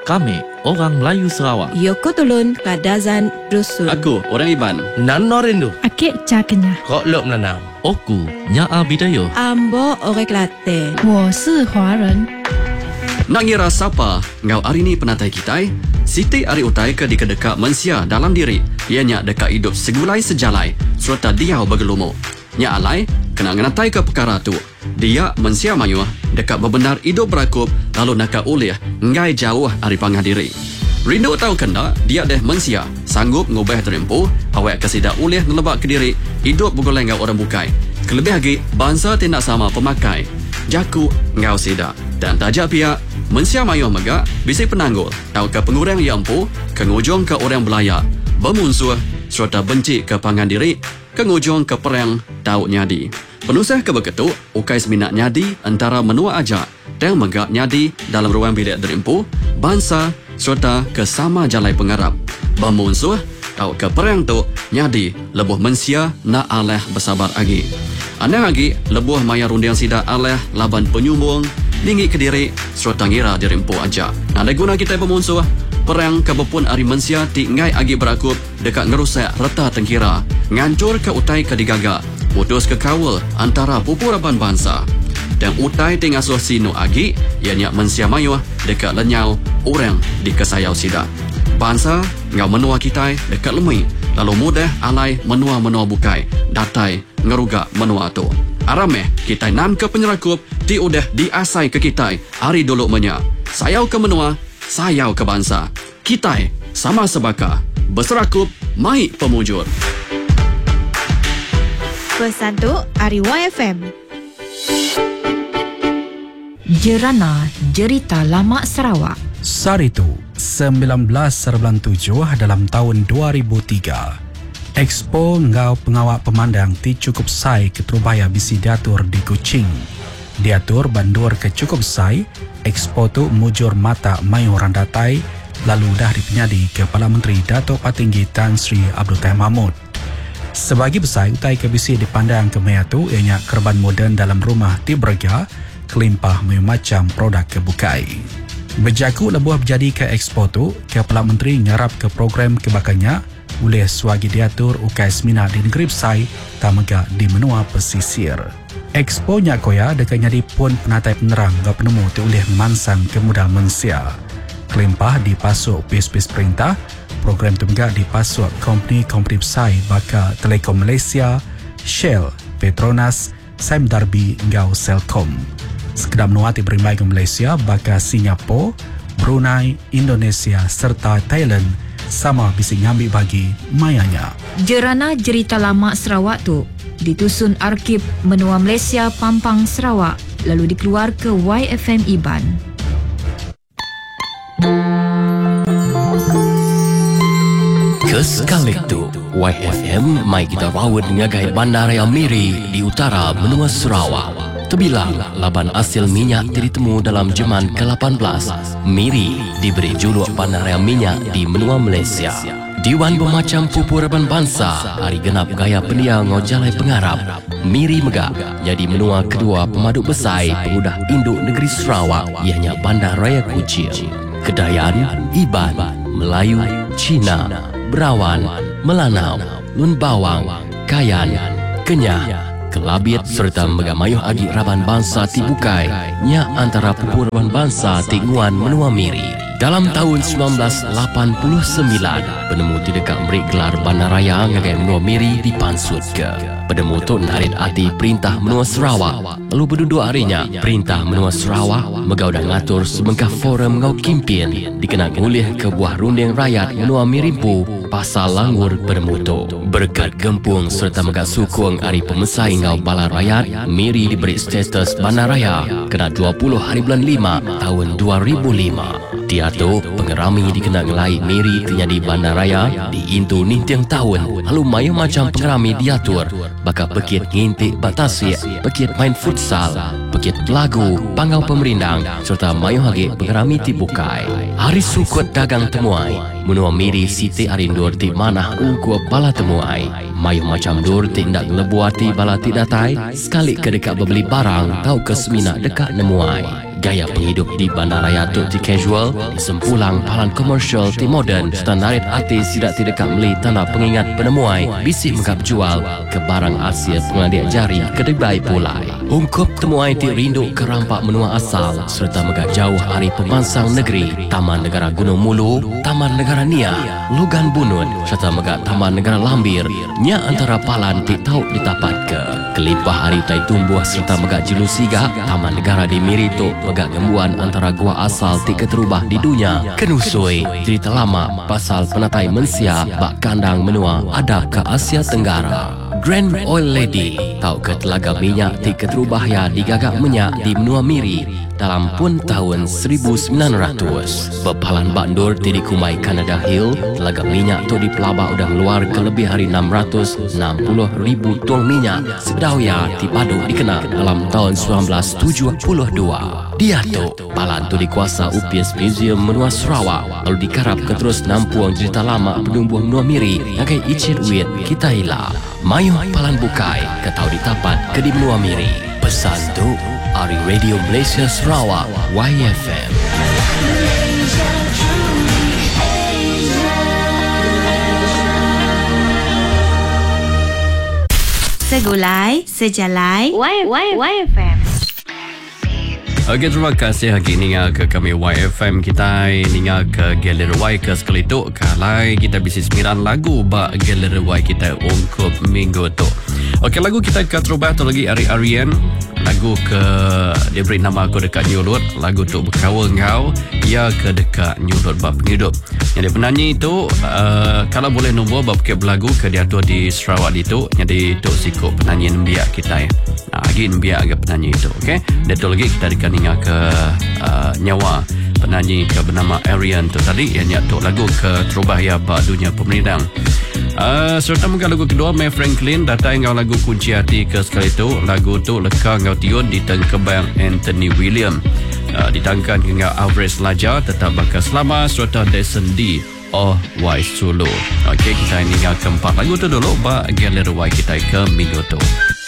Kami, orang Melayu Sarawak. Yoko Tulun Kadazan Dusun. Aku, orang Iban. Nano rindu. Akik cakenya. Kok lop nanau. Oku, Nyaa Bidayo. Ambo Orek Latte. 我是华人。 Nak ngira siapa ngau hari ni penatai kita? Siti ari utai ke di kedekak mensia dalam diri. Ianya dekat hidup segulai sejalai serta diau bergelumo. Nya alai kena ngenatai ke perkara tu. Dia mensia mayu dekat bebenar hidup berakup lalu nak ulih ngai jauh ari pangah diri. Rindu tahu kena dia deh mensia sanggup ngubah terempu awak kesida ulih ngelebak ke diri hidup bergoleng ngau orang bukai. Kelebih lagi bangsa tindak sama pemakai. Jaku ngau sida dan tajak pihak mensia mayuh megak bisi penanggul tahu ke pengurang yang empu kengujung ke orang belaya bermusuh serta benci ke pangan diri kengujung ke perang tahu nyadi penusah ke beketuk ukai seminat nyadi antara menua aja dan megak nyadi dalam ruang bilik derimpu bangsa serta ke sama jalai pengarap bermusuh tahu ke perang tu nyadi lebuh mensia nak aleh bersabar lagi aneh lagi lebuh maya rundiang sida aleh laban penyumbung tinggi ke diri serta ngira dirimpu aja. Ada guna kita bermusuh perang kebepun ari mensia ti ngai agi berakup dekat ngerusak reta tengkira ngancur ke utai ke digaga putus ke kawal antara pupuraban bangsa dan utai ti ngasuh sino agi ianya mensia mayuh dekat lenyau orang di kesayau sida bangsa ngau menua kita dekat lemui lalu mudah alai menua-menua bukai datai ngerugak menua tu arameh kita nan ke penyerakup ti udah diasai ke kita hari dulu menya sayau ke menua sayau ke bangsa kita sama sebaka berserakup mai pemujur Pesan tu Ari YFM. Jerana Jerita Lama Sarawak. Saritu 1997 dalam tahun 2003. Expo ngau pengawak pemandang ti cukup sai ke Trubaya bisi diatur di Kuching. Diatur bandur ke cukup sai, Expo tu mujur mata mayu orang datai lalu dah dipenyadi Kepala Menteri Datuk Patinggi Tan Sri Abdul Tahir Mahmud. Sebagi besar utai ke bisi dipandang ke maya tu ianya kerban moden dalam rumah ti berga kelimpah macam produk kebukai. Berjaku lebuh berjadi ke Expo tu, Kepala Menteri nyarap ke program kebakannya oleh suagi diatur ukai semina di negeri Besai tamega di menua pesisir. Expo nya koya dekatnya di pun penatai penerang ga penemu ti oleh mansang kemudah mensia. Kelimpah dipasuk pis-pis perintah, program tu mega dipasuk kompeni-kompeni Besai baka Telekom Malaysia, Shell, Petronas, Sime Darby ngau Celcom. Sekedar menua ti berimai ke Malaysia baka Singapura, Brunei, Indonesia serta Thailand sama bisi ngambil bagi mayanya. Jerana Jerita Lama Sarawak tu ditusun Arkib Menua Malaysia Pampang Sarawak lalu dikeluar ke YFM Iban. Kesekalik tu YFM mai kita rawat ngagai Bandaraya Miri di utara Menua Sarawak. Terbilang laban hasil minyak ditemu dalam zaman ke-18. Miri diberi juluk Bandaraya Minyak di Menua Malaysia. Diwan bermacam pupuraban bangsa hari genap gaya pendia ngau jalai pengarap. Miri megak jadi menua kedua pemaduk besar pengudah induk negeri Sarawak ianya Bandar Raya Kuching. Kedayan, Iban, Melayu, Cina, Berawan, Melanau, Lun Bawang, Kayan, Kenyah, Kelabit serta megamayuh agi raban bangsa Tibukai nya antara pupuraban bangsa Tinguan Menua Miri. Dalam tahun 1989, penemu ti dekat memberi gelar Bandaraya ngagai Menua Miri dipansut ke. Penemu tu narit hati Perintah Menua Sarawak. Lalu berduduk harinya, Perintah Menua Sarawak megau dan ngatur sebengkah forum ngau kimpin dikenal ngulih ke buah runding rakyat Menua Mirimpu pasal langur penemu tu. Berkat gempung serta megak sukung hari pemesai ngau bala rakyat, Miri diberi status Bandaraya kena 20 hari bulan 5 tahun 2005. Dia tu pengerami dikenal ngelai Miri terjadi Bandaraya di Intu nintiang tahun. Lalu mayu macam pengerami diatur baka pekit ngintik batasik, pekit main futsal, pekit lagu, pangau pemerindang serta mayu hagi pengerami tibukai. Hari sukut dagang temuai, Menua Miri Siti Arindur ti manah ungku bala temuai. Mayu macam dur tindak ngelebuati bala ti datai, sekali ke dekat bebeli barang tau ke semina dekat nemuai. Gaya penghidup di bandaraya tu ti casual, di sempulang palan komersial ti modern, serta narit artis tidak dekat meli tanda pengingat penemuai bisi megap jual ke barang Asia pengadik jari kedai pulai. Ungkup temuai ti rindu ke rampak menua asal serta megap jauh hari pemansang negeri, Taman Negara Gunung Mulu, Taman Negara Nia, Logan Bunun serta megap Taman Negara Lambir. Nya antara palan ti tahu ditapat ke kelipah hari tai tumbuh serta megap Jelusiga, Taman Negara di Mirito megap gembuan antara gua asal ti keterubah di dunia. Kenusui cerita lama pasal penatai mensia bak kandang menua ada ke Asia Tenggara. Grand Oil Lady tahu ke telaga minyak ti keterubah ya digagak minyak di menua Miri dalam pun tahun 1900. Bepalan bandur ti di Kumai Canada Hill, telaga minyak tu di pelabak udah luar ke lebih hari 660,000 tuang minyak sedau ya ti padu dikenal dalam tahun 1972. Dia tu palan tu dikuasa UPS Museum Menua Sarawak lalu dikarap ke terus nampuang cerita lama penumbuh menua Miri ngagai icit wit kita hilang. Mayuh palan bukai ke tahu ditapat ke di menua Miri. Pesan tu Ari Radio Malaysia Sarawak YFM. Segulai, sejalai, YFM. Okey, terima kasih hari ini ke kami YFM kita ini ke Galeri Y ke sekali tu kalai kita bisi 9 lagu bak Galeri Y kita ungkup minggu tu. Okey, lagu kita ke terubah tu lagi Ari-Arian, lagu ke dia beri nama aku dekat Nyulut, lagu tu berkawa ngau ia ke dekat Nyulut bak penghidup. Yang dia penyanyi itu kalau boleh nombor bak pakai berlagu ke dia tu di Sarawak itu, jadi tu sikut penyanyi Nembiak kita ya. Lagi Nembiak ke penyanyi itu. Okey, dia tu lagi kita dekat ninga ke nyawa penyanyi ke bernama Arian tu tadi yang nyatuk lagu ke terubah ya bak dunia pemerintah. Serta mungkin lagu kedua May Franklin datang ngau lagu kunci hati ke sekali tu, lagu tu leka ngau tiun di tengkebang Anthony William, ditangkan ngau Alvarez Laja tetap bakal selama serta Dyson D Wise Sulu. Okey, kita ini ngau keempat lagu tu dulu bak Galeri Y kita ke minggu tu.